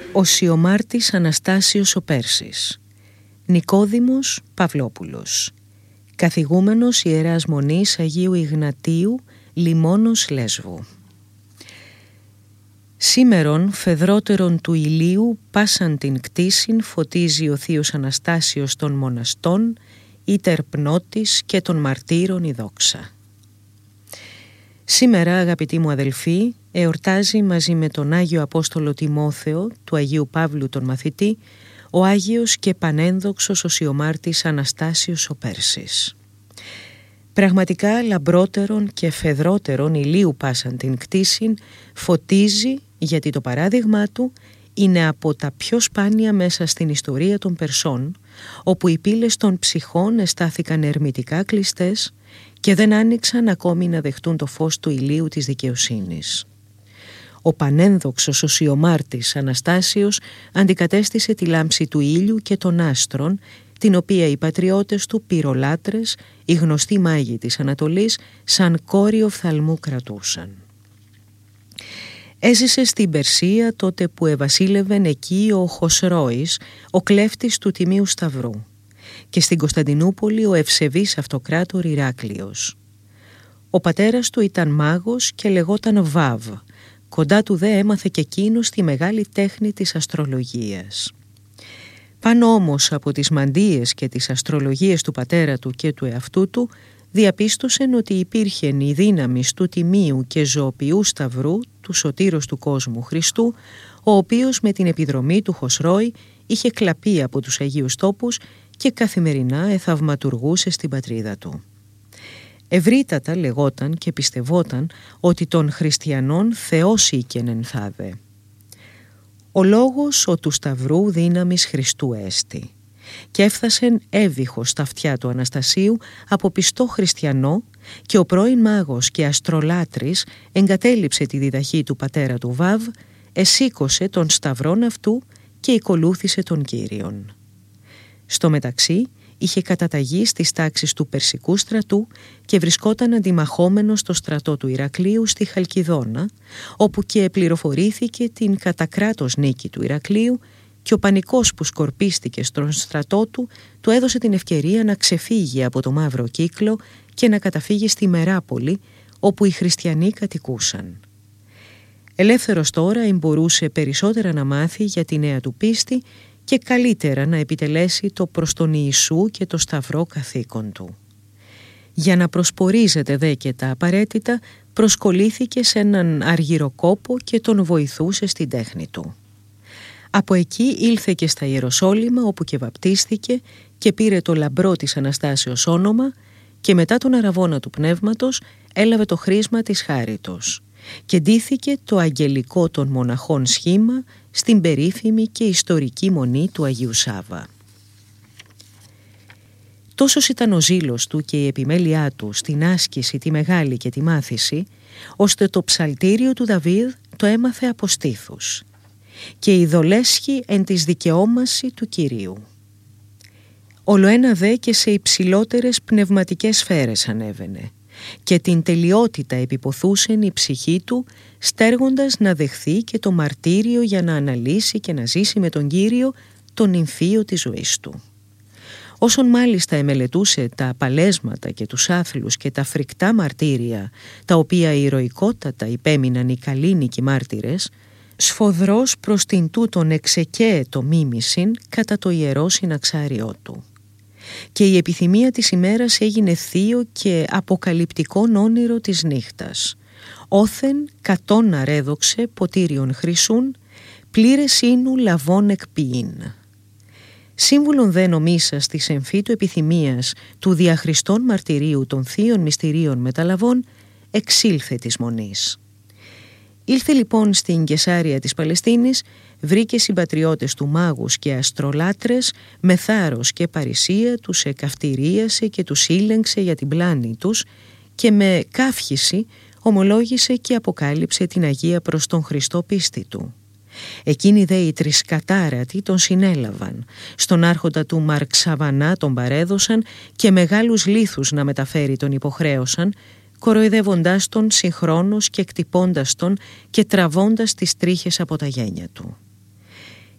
Ο Σιωμάρτης Αναστάσιος ο Πέρσης. Νικόδημος Παυλόπουλος. Καθηγούμενος Ιεράς Μονής Αγίου Ιγνατίου, Λιμώνος Λέσβου. Σήμερον φεδρότερον του ηλίου πάσαν την κτήσιν φωτίζει ο Θείος Αναστάσιος των μοναστών, ήτερ πνότης και των μαρτύρων η δόξα. Σήμερα, αγαπητοί μου αδελφοί, εορτάζει μαζί με τον Άγιο Απόστολο Τιμόθεο, του Αγίου Παύλου τον μαθητή, ο Άγιος και πανένδοξος ο Σιωμάρτης Αναστάσιος ο Πέρσης. Πραγματικά λαμπρότερον και φεδρότερον ηλίου πάσαν την κτήσιν φωτίζει, γιατί το παράδειγμά του είναι από τα πιο σπάνια μέσα στην ιστορία των Περσών, όπου οι πύλες των ψυχών εστάθηκαν ερμητικά κλειστές και δεν άνοιξαν ακόμη να δεχτούν το φως του ηλίου της δικαιοσύνης. Ο πανένδοξος ο Σιωμάρτης Αναστάσιος αντικατέστησε τη λάμψη του ήλιου και των άστρων, την οποία οι πατριώτες του πυρολάτρες, οι γνωστοί μάγοι της Ανατολής, σαν κόριο οφθαλμού κρατούσαν. Έζησε στην Περσία τότε που ευασίλευεν εκεί ο Χοσρόης, ο κλέφτης του Τιμίου Σταυρού, και στην Κωνσταντινούπολη ο ευσεβής αυτοκράτορ Ηράκλειος. Ο πατέρας του ήταν μάγος και λεγόταν Βάβ, κοντά του δε έμαθε και εκείνος τη μεγάλη τέχνη της αστρολογίας. Πάνω όμως από τις μαντείες και τις αστρολογίες του πατέρα του και του εαυτού του, διαπίστωσεν ότι υπήρχε η δύναμη του Τιμίου και Ζωοποιού Σταυρού, του σωτήρος του κόσμου Χριστού, ο οποίος με την επιδρομή του Χοσρόη είχε κλαπεί από τους Αγίους Τόπους και καθημερινά εθαυματουργούσε στην πατρίδα του. Ευρύτατα λεγόταν και πιστευόταν ότι των χριστιανών Θεός οίκεν ενθάδε. Ο λόγος ο του Σταυρού δύναμης Χριστού έστη, και έφθασεν έβυχος στα αυτιά του Αναστασίου από πιστό χριστιανό, και ο πρώην μάγος και αστρολάτρης εγκατέλειψε τη διδαχή του πατέρα του Βάβ, εσήκωσε τον σταυρόν αυτού και ακολούθησε τον Κύριον. Στο μεταξύ είχε καταταγεί στις τάξεις του Περσικού στρατού και βρισκόταν αντιμαχόμενος στο στρατό του Ηρακλείου στη Χαλκιδόνα, όπου και πληροφορήθηκε την κατά κράτος νίκη του Ηρακλείου, και ο πανικός που σκορπίστηκε στον στρατό του του έδωσε την ευκαιρία να ξεφύγει από το μαύρο κύκλο και να καταφύγει στη Μεράπολη, όπου οι χριστιανοί κατοικούσαν. Ελεύθερος τώρα εμπορούσε περισσότερα να μάθει για τη νέα του πίστη και καλύτερα να επιτελέσει το προς τον Ιησού και το σταυρό καθήκον του. Για να προσπορίζεται δε και τα απαραίτητα, προσκολήθηκε σε έναν αργυροκόπο και τον βοηθούσε στην τέχνη του. Από εκεί ήλθε και στα Ιεροσόλυμα, όπου και βαπτίστηκε και πήρε το λαμπρό της Αναστάσεως όνομα, και μετά τον αραβώνα του πνεύματος έλαβε το χρήσμα της χάριτος και ντύθηκε το αγγελικό των μοναχών σχήμα στην περίφημη και ιστορική μονή του Αγίου Σάβα. Τόσος ήταν ο ζήλος του και η επιμέλειά του στην άσκηση τη μεγάλη και τη μάθηση, ώστε το ψαλτήριο του Δαβίδ το έμαθε από στήθους και η δολέσχη εν της δικαιώμαση του Κυρίου. Ολοένα δε και σε υψηλότερες πνευματικές σφαίρες ανέβαινε και την τελειότητα επιποθούσεν η ψυχή του, στέργοντας να δεχθεί και το μαρτύριο για να αναλύσει και να ζήσει με τον Κύριο τον νυμφίο της ζωής του. Όσον μάλιστα εμελετούσε τα απαλέσματα και τους άθλους και τα φρικτά μαρτύρια, τα οποία ηρωικότατα υπέμειναν οι καλήνικοι μάρτυρες, σφοδρός προς την τούτον εξεκαίε το μίμησιν κατά το ιερό συναξάριό του. Και η επιθυμία της ημέρας έγινε θείο και αποκαλυπτικόν όνειρο της νύχτας. Όθεν κατόν αρέδοξε ποτήριον χρυσούν, πλήρες ίνου λαβών εκποιήν. Σύμβουλον δε νομίσας της εμφύτου επιθυμίας του διαχριστών μαρτυρίου των θείων μυστηρίων μεταλαβών, εξήλθε της μονής. Ήλθε λοιπόν στην Κεσάρια της Παλαιστίνης, βρήκε συμπατριώτες του μάγους και αστρολάτρες, με θάρρος και παρησία τους εκαυτηρίασε και τους ήλεγξε για την πλάνη τους και με καύχηση ομολόγησε και αποκάλυψε την Αγία προς τον Χριστό πίστη του. Εκείνοι δε οι τρισκατάρατοι τον συνέλαβαν, στον άρχοντα του Μαρξαβανά τον παρέδωσαν και μεγάλους λίθους να μεταφέρει τον υποχρέωσαν, κοροϊδεύοντάς τον συγχρόνως και κτυπώντας τον και τραβώντας τις τρίχες από τα γένια του.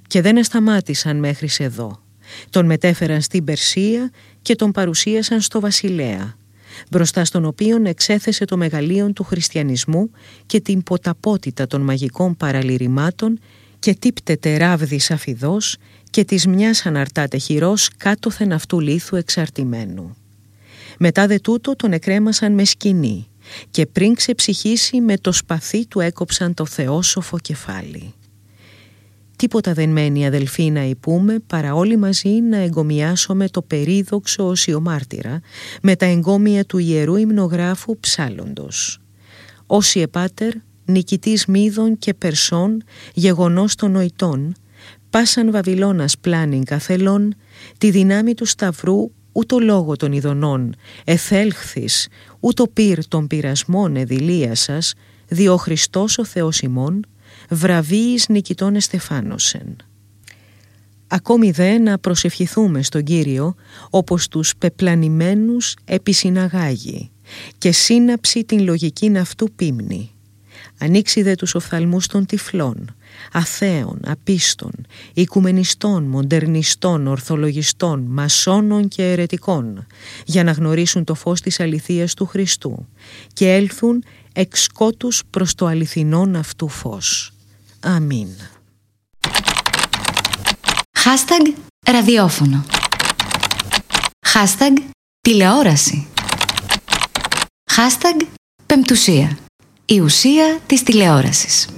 και δεν σταμάτησαν μέχρι εδώ. Τον μετέφεραν στην Περσία και τον παρουσίασαν στο βασιλέα, μπροστά στον οποίον εξέθεσε το μεγαλείο του χριστιανισμού και την ποταπότητα των μαγικών παραλυρημάτων και τύπτεται ράβδης αφιδός και της μιας αναρτάται χειρός κάτωθεν αυτού λίθου εξαρτημένου. Μετά δε τούτο τον εκρέμασαν με σκηνή και πριν ξεψυχήσει με το σπαθί του έκοψαν το θεόσοφο κεφάλι. Τίποτα δεν μένει, αδελφοί, να υπούμε παρά όλοι μαζί να εγκομιάσουμε το περίδοξο οσιομάρτυρα με τα εγκόμια του Ιερού Υμνογράφου ψάλλοντος. Όσοι επάτερ, νικητής Μίδων και Περσών, γεγονός των νοητών, πάσαν Βαβυλώνας πλάνην καθελών, τη δυνάμει του Σταυρού ούτω λόγο των ειδονών, εθέλχθης, ούτω πυρ των πειρασμών εδηλία σας, διό Χριστός ο Θεός ημών, βραβείης νικητών εστεφάνωσεν. Ακόμη δε να προσευχηθούμε στον Κύριο, όπως τους πεπλανημένους επισυναγάγει, και σύναψει την λογική αυτού πίμνη. Ανοίξει δε τους οφθαλμούς των τυφλών, αθέων, απίστων, οικουμενιστών, μοντερνιστών, ορθολογιστών, μασόνων και αιρετικών, για να γνωρίσουν το φως της αληθείας του Χριστού και έλθουν εξ σκότους προς το αληθινόν αυτού φως. Αμήν. Hashtag ραδιόφωνο. Hashtag τηλεόραση. Hashtag πεμπτουσία. Η ουσία της τηλεόρασης.